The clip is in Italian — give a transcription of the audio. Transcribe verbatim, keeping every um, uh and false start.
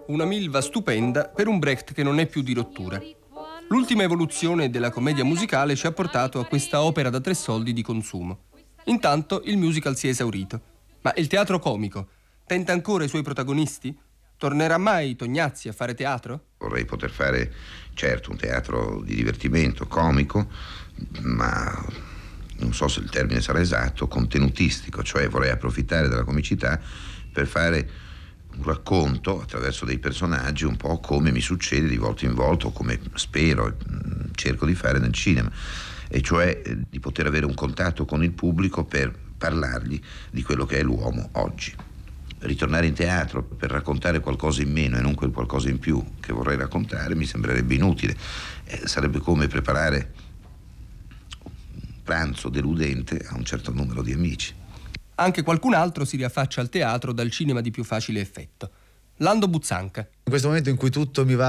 Una milva stupenda per un Brecht che non è più di rottura. L'ultima evoluzione della commedia musicale ci ha portato a questa opera da tre soldi di consumo. Intanto il musical si è esaurito. Ma il teatro comico tenta ancora i suoi protagonisti? Tornerà mai Tognazzi a fare teatro? Vorrei poter fare, certo, un teatro di divertimento, comico, ma non so se il termine sarà esatto, contenutistico, cioè vorrei approfittare della comicità per fare un racconto attraverso dei personaggi, un po' come mi succede di volta in volta, o come spero e cerco di fare nel cinema, e cioè di poter avere un contatto con il pubblico per parlargli di quello che è l'uomo oggi. Ritornare in teatro per raccontare qualcosa in meno e non quel qualcosa in più che vorrei raccontare mi sembrerebbe inutile. Eh, sarebbe come preparare un pranzo deludente a un certo numero di amici. Anche qualcun altro si riaffaccia al teatro dal cinema di più facile effetto. Lando Buzzanca. In questo momento in cui tutto mi va